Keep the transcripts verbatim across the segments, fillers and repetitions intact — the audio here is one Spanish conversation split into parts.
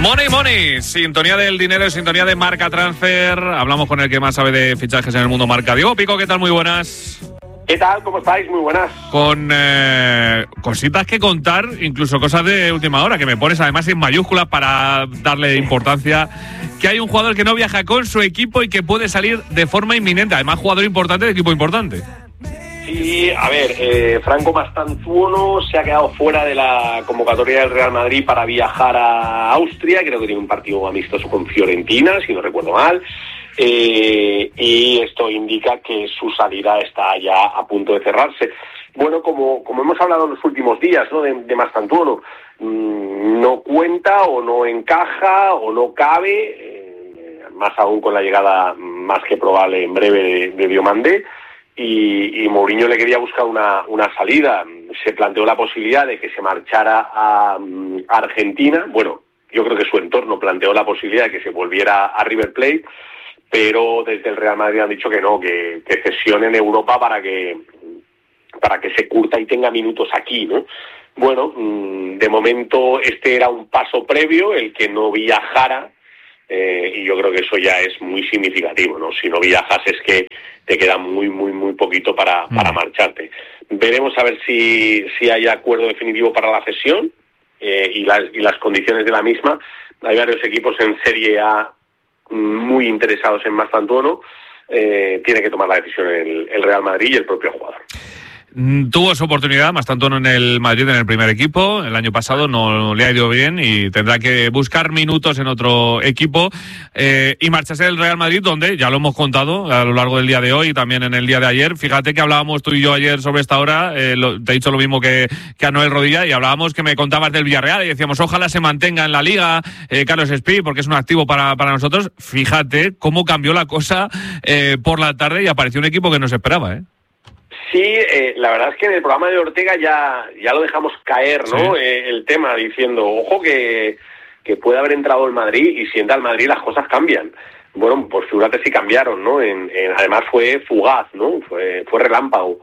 Money Money, sintonía del dinero, sintonía de Marca Transfer. Hablamos con el que más sabe de fichajes en el mundo marca. Diego Pico, ¿qué tal? Muy buenas. ¿Qué tal? ¿Cómo estáis? Muy buenas. Con eh, cositas que contar, incluso cosas de última hora, que me pones además en mayúsculas para darle importancia. Que hay un jugador que no viaja con su equipo y que puede salir de forma inminente. Además, jugador importante de equipo importante. Sí, a ver, eh, Franco Mastantuono se ha quedado fuera de la convocatoria del Real Madrid para viajar a Austria. Creo que tiene un partido amistoso con Fiorentina, si no recuerdo mal. Eh, y esto indica que su salida está ya a punto de cerrarse. Bueno, como, como hemos hablado en los últimos días, ¿no?, de, de Mastantuono, mmm, no cuenta o no encaja o no cabe, eh, más aún con la llegada más que probable en breve de, de Diomandé. Y, y Mourinho le quería buscar una, una salida. Se planteó la posibilidad de que se marchara a, a Argentina. Bueno, yo creo que su entorno planteó la posibilidad de que se volviera a River Plate, pero desde el Real Madrid han dicho que no, que, que cesione en Europa para que, para que se curta y tenga minutos aquí, ¿no? Bueno, de momento este era un paso previo, el que no viajara. Eh, y yo creo que eso ya es muy significativo, ¿no? Si no viajas es que te queda muy, muy, muy poquito para, mm. para marcharte. Veremos a ver si, si hay acuerdo definitivo para la cesión eh, y, las, y las condiciones de la misma. Hay varios equipos en Serie A muy interesados en Mastantuono. Eh, tiene que tomar la decisión el, el Real Madrid y el propio jugador. Tuvo su oportunidad Mastantuono en el Madrid, en el primer equipo. El año pasado no le ha ido bien y tendrá que buscar minutos en otro equipo eh, y marcharse del Real Madrid, donde ya lo hemos contado a lo largo del día de hoy y también en el día de ayer. Fíjate que hablábamos tú y yo ayer sobre esta hora, eh, lo, te he dicho lo mismo que, que a Noel Rodilla, y hablábamos que me contabas del Villarreal y decíamos ojalá se mantenga en la Liga eh, Carlos Espí, porque es un activo para, para nosotros. Fíjate cómo cambió la cosa eh, por la tarde y apareció un equipo que no se esperaba, ¿eh? Sí, eh, la verdad es que en el programa de Ortega ya, ya lo dejamos caer, ¿no? Sí. Eh, el tema, diciendo, ojo que, que puede haber entrado el Madrid y si entra el Madrid las cosas cambian. Bueno, pues figúrate si cambiaron, ¿no? En, en, además fue fugaz, ¿no? Fue, fue relámpago.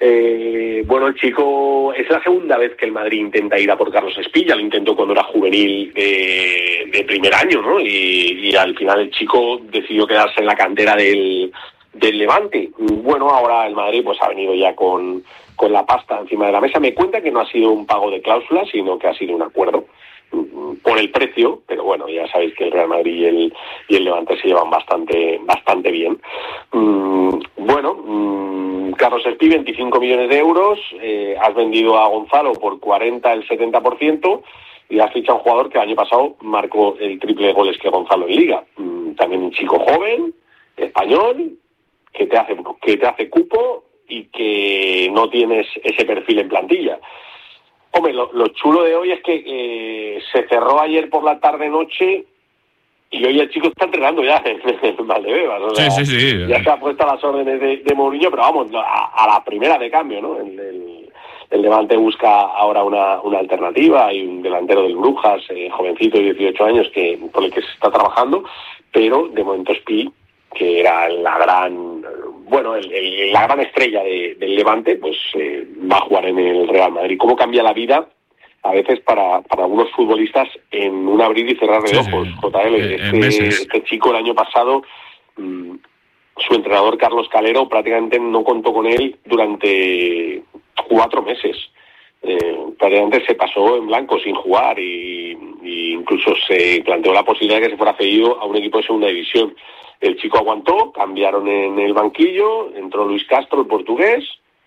Eh, bueno, el chico, es la segunda vez que el Madrid intenta ir a por Carlos Espí, ya lo intentó cuando era juvenil de, de primer año, ¿no? Y, y al final el chico decidió quedarse en la cantera del... del Levante. Bueno, ahora el Madrid pues ha venido ya con, con la pasta encima de la mesa. Me cuenta que no ha sido un pago de cláusula, sino que ha sido un acuerdo por el precio, pero bueno, ya sabéis que el Real Madrid y el, y el Levante se llevan bastante bastante bien. Mm, bueno, mm, Carlos Espí, veinticinco millones de euros, eh, has vendido a Gonzalo por cuarenta, el setenta por ciento, y has fichado a un jugador que el año pasado marcó el triple de goles que Gonzalo en Liga. Mm, también un chico joven, español, que te hace que te hace cupo y que no tienes ese perfil en plantilla. Hombre, lo, lo chulo de hoy es que eh, se cerró ayer por la tarde-noche y hoy el chico está entrenando ya en el Valdebebas. O sea, sí, sí, sí. Ya se ha puesto a las órdenes de, de Mourinho, pero vamos, a, a la primera de cambio, ¿no? El, el, el Levante busca ahora una, una alternativa. Hay un delantero del Brujas, eh, jovencito de dieciocho años, que por el que se está trabajando, pero de momento Espí, que era la gran, bueno, el, el, la gran estrella de, del Levante, pues eh, va a jugar en el Real Madrid. ¿Cómo cambia la vida a veces para, para algunos futbolistas en un abrir y cerrar de sí, ojos? Sí. J L, este, este chico el año pasado, mmm, su entrenador Carlos Calero prácticamente no contó con él durante cuatro meses. Eh, prácticamente se pasó en blanco sin jugar y, y incluso se planteó la posibilidad de que se fuera cedido a un equipo de segunda división. El chico aguantó, cambiaron en el banquillo, entró Luis Castro, el portugués,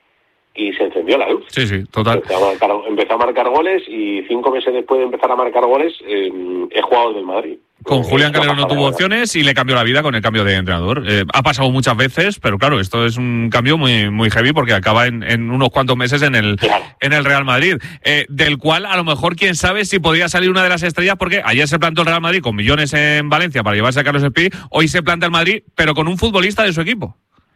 y se encendió la luz. Sí, sí, total. Empezó a marcar, empezó a marcar goles y cinco meses después de empezar a marcar goles, eh, es jugador del Madrid. Con Julián Calero no tuvo opciones y le cambió la vida con el cambio de entrenador. Eh, ha pasado muchas veces, pero claro, esto es un cambio muy muy heavy porque acaba en, en unos cuantos meses en el claro. en el Real Madrid, eh, del cual a lo mejor quién sabe si podría salir una de las estrellas, porque ayer se plantó el Real Madrid con millones en Valencia para llevarse a Carlos Espí, hoy se planta el Madrid, pero con un futbolista de su equipo.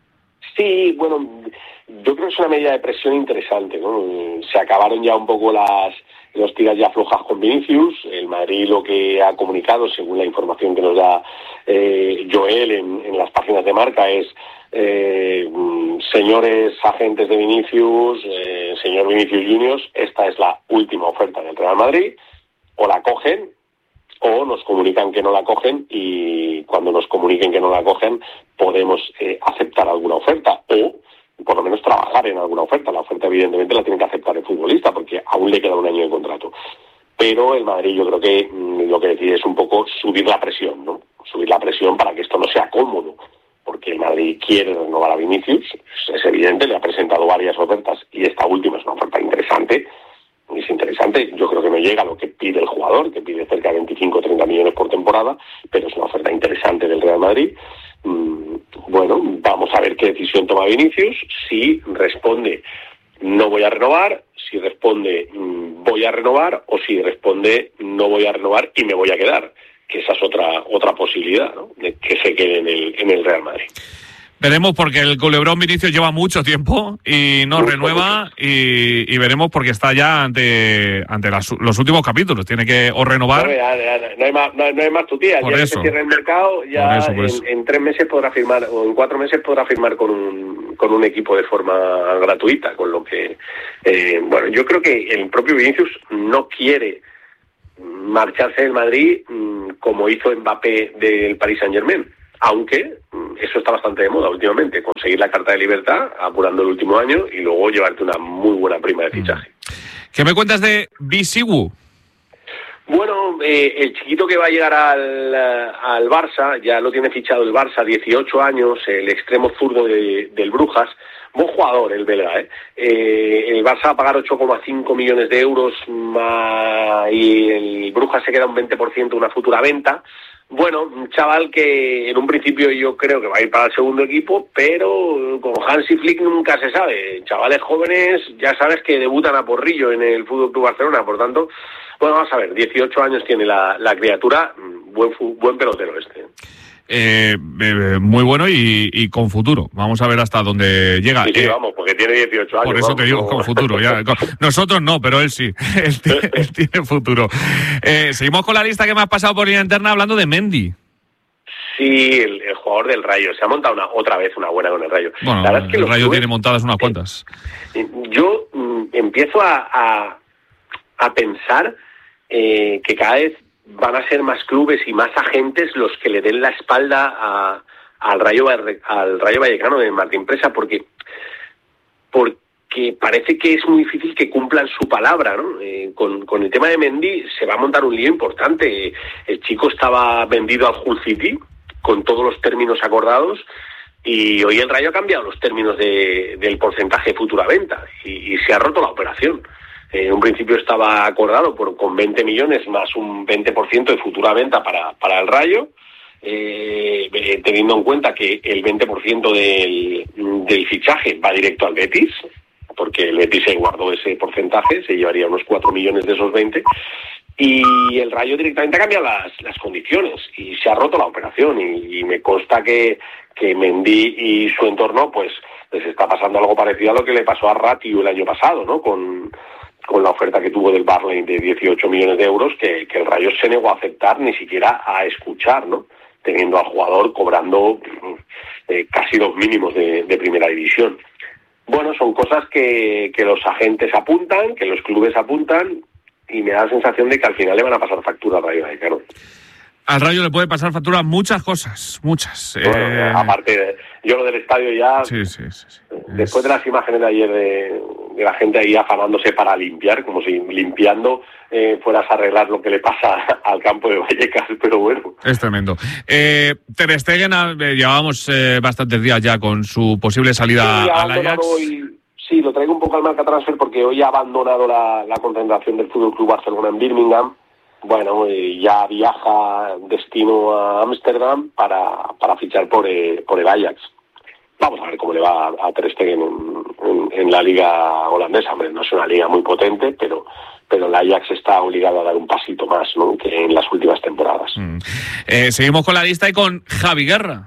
Sí, bueno, yo creo que es una medida de presión interesante, ¿no? Se acabaron ya un poco las los tiras ya flojas con Vinicius. El Madrid lo que ha comunicado, según la información que nos da eh, Joel en, en las páginas de Marca, es eh, señores agentes de Vinicius, eh, señor Vinicius Juniors, esta es la última oferta del Real Madrid, o la cogen, o nos comunican que no la cogen y cuando nos comuniquen que no la cogen podemos eh, aceptar alguna oferta o por lo menos trabajar en alguna oferta. La oferta evidentemente la tiene que aceptar el futbolista porque aún le queda un año de contrato. Pero el Madrid yo creo que mmm, lo que decide es un poco subir la presión, ¿no? Subir la presión para que esto no sea cómodo, porque el Madrid quiere renovar a Vinicius, es evidente, le ha presentado varias ofertas y esta última es una oferta interesante, es interesante, yo creo que no llega a lo que pide el jugador, que pide cerca de veinticinco o treinta millones por temporada, pero es una oferta interesante del Real Madrid. Mm, bueno, vamos a ver qué decisión toma Vinicius, si responde no voy a renovar, si responde voy a renovar o si responde no voy a renovar y me voy a quedar, que esa es otra otra posibilidad, ¿no? De que se quede en el en el Real Madrid. Veremos porque el culebrón Vinicius lleva mucho tiempo y no mucho, renueva mucho. Y, y veremos porque está ya ante ante las, los últimos capítulos. Tiene que o renovar. No, ya, ya, no hay más, no, no hay más tu tía. Por ya eso. Se cierra el mercado, ya por eso, por en, eso. en tres meses podrá firmar o en cuatro meses podrá firmar con un con un equipo de forma gratuita, con lo que eh, bueno, yo creo que el propio Vinicius no quiere marcharse del Madrid mmm, como hizo Mbappé del Paris Saint-Germain. Aunque eso está bastante de moda últimamente, conseguir la carta de libertad apurando el último año y luego llevarte una muy buena prima de fichaje. ¿Qué me cuentas de Bisigu? Bueno, eh, el chiquito que va a llegar al, al Barça, ya lo tiene fichado el Barça, dieciocho años, el extremo zurdo de, del Brujas, buen jugador el belga, ¿eh? Eh, el Barça va a pagar ocho coma cinco millones de euros más, y el Brujas se queda un veinte por ciento de una futura venta. Bueno, un chaval que en un principio yo creo que va a ir para el segundo equipo, pero con Hansi Flick nunca se sabe. Chavales jóvenes, ya sabes que debutan a porrillo en el Fútbol Club Barcelona, por tanto, bueno, vamos a ver, dieciocho años tiene la, la criatura, buen, buen pelotero este. Eh, eh, muy bueno y, y con futuro. Vamos a ver hasta dónde llega. Sí, sí, eh, vamos, porque tiene dieciocho años. Por eso vamos, te digo, no. con futuro. Ya, con, nosotros no, pero él sí. Él tiene, él tiene futuro. Eh, seguimos con la lista que me has pasado por línea interna hablando de Mendy. Sí, el, el jugador del Rayo. Se ha montado una otra vez una buena con el Rayo. Bueno, la verdad es que el Rayo clubes, tiene montadas unas cuantas. Eh, yo mm, empiezo a, a, a pensar eh, que cada vez van a ser más clubes y más agentes los que le den la espalda a, al Rayo al Rayo Vallecano de Martín Presa, porque porque parece que es muy difícil que cumplan su palabra, ¿no? Eh, con, con el tema de Mendy se va a montar un lío importante. El chico estaba vendido al Hull City con todos los términos acordados y hoy el Rayo ha cambiado los términos de, del porcentaje de futura venta y, y se ha roto la operación. En un principio estaba acordado por con veinte millones más un veinte por ciento de futura venta para, para el Rayo, eh, teniendo en cuenta que el veinte por ciento del, del fichaje va directo al Betis, porque el Betis se guardó ese porcentaje, se llevaría unos cuatro millones de esos veinte, y el Rayo directamente ha cambiado las, las condiciones y se ha roto la operación y, y me consta que, que Mendy y su entorno pues les está pasando algo parecido a lo que le pasó a Ratiu el año pasado, ¿no? Con con la oferta que tuvo del Burnley de dieciocho millones de euros, que, que el Rayo se negó a aceptar, ni siquiera a escuchar, ¿no? Teniendo al jugador cobrando eh, casi los mínimos de, de primera división. Bueno, son cosas que, que los agentes apuntan, que los clubes apuntan, y me da la sensación de que al final le van a pasar factura al Rayo Vallecano. Al Rayo le puede pasar factura muchas cosas, muchas. Bueno, eh... aparte, de, yo lo del estadio ya, sí, sí, sí, sí. después es... de las imágenes de ayer de, de la gente ahí afanándose para limpiar, como si limpiando eh, fueras a arreglar lo que le pasa al campo de Vallecas, pero bueno. Es tremendo. Eh, Ter Stegen, eh, llevábamos eh, bastantes días ya con su posible salida sí, al Ajax. Hoy, sí, lo traigo un poco al marca transfer porque hoy ha abandonado la, la concentración del Fútbol Club Barcelona en Birmingham. Bueno, eh, ya viaja destino a Ámsterdam para, para fichar por, eh, por el Ajax. Vamos a ver cómo le va a, a Ter Stegen en, en, en la liga holandesa. Hombre, no es una liga muy potente, pero, pero el Ajax está obligado a dar un pasito más, ¿no?, que en las últimas temporadas. Mm. Eh, seguimos con la lista y con Javi Guerra.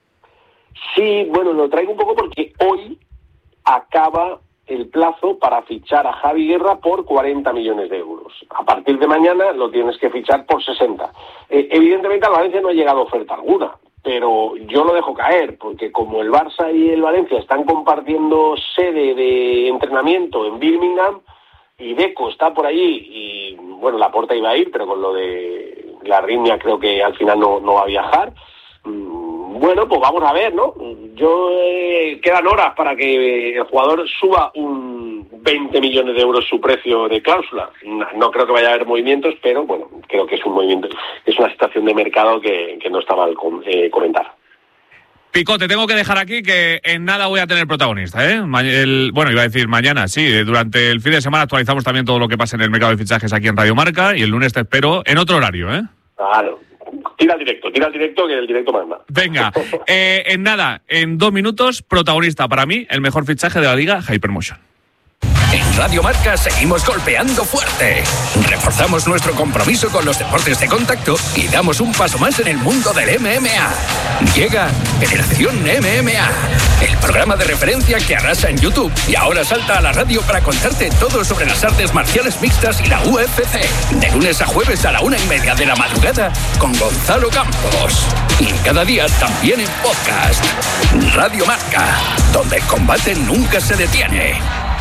Sí, bueno, lo traigo un poco porque hoy acaba el plazo para fichar a Javi Guerra por cuarenta millones de euros. A partir de mañana lo tienes que fichar por sesenta. Eh, evidentemente al Valencia no ha llegado oferta alguna, pero yo lo dejo caer, porque como el Barça y el Valencia están compartiendo sede de entrenamiento en Birmingham, y Deco está por allí, y bueno, Laporta iba a ir, pero con lo de la arritmia creo que al final no, no va a viajar. Bueno, pues vamos a ver, ¿no? Yo eh, quedan horas para que el jugador suba un veinte millones de euros su precio de cláusula. No, no creo que vaya a haber movimientos, pero bueno, creo que es un movimiento, es una situación de mercado que, que no está mal con, eh, comentar. Pico, te tengo que dejar aquí que en nada voy a tener protagonista, ¿eh? Ma- el, bueno, iba a decir mañana, sí. Durante el fin de semana actualizamos también todo lo que pasa en el mercado de fichajes aquí en Radio Marca y el lunes te espero en otro horario, ¿eh? Claro. Tira al directo, tira al directo, que el directo manda. Venga, eh, en nada, en dos minutos, protagonista para mí, el mejor fichaje de la liga, Hypermotion. En Radio Marca seguimos golpeando fuerte. Reforzamos nuestro compromiso con los deportes de contacto y damos un paso más en el mundo del M M A. Llega Generación M M A, el programa de referencia que arrasa en YouTube y ahora salta a la radio para contarte todo sobre las artes marciales mixtas y la U F C. De lunes a jueves a la una y media de la madrugada con Gonzalo Campos. Y cada día también en podcast. Radio Marca, donde el combate nunca se detiene.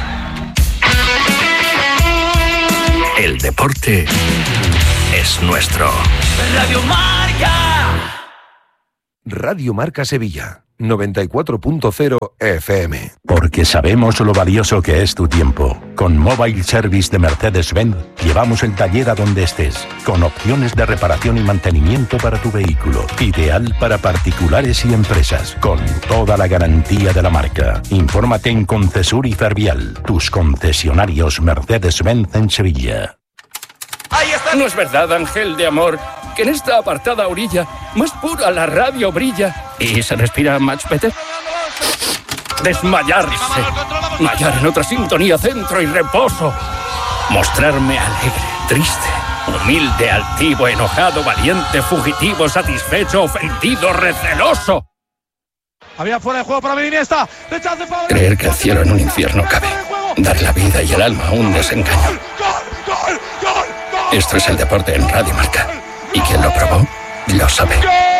El deporte es nuestro. Radio Marca. Radio Marca Sevilla, noventa y cuatro punto cero F M. Porque sabemos lo valioso que es tu tiempo. Con Mobile Service de Mercedes-Benz llevamos el taller a donde estés, con opciones de reparación y mantenimiento para tu vehículo. Ideal para particulares y empresas, con toda la garantía de la marca. Infórmate en Concesur y Fervial, tus concesionarios Mercedes-Benz en Sevilla. No es verdad, ángel de amor, que en esta apartada orilla más pura la radio brilla y se respira much better. Desmayarse, mallar en otra sintonía, centro y reposo. Mostrarme alegre, triste, humilde, altivo, enojado, valiente, fugitivo, satisfecho, ofendido, receloso. Había fuera de juego para Iniesta. Rechace para... Creer que el cielo en un infierno cabe. Dar la vida y el alma a un desengaño. Esto es el deporte en Radio Marca. Y quien lo probó, lo sabe.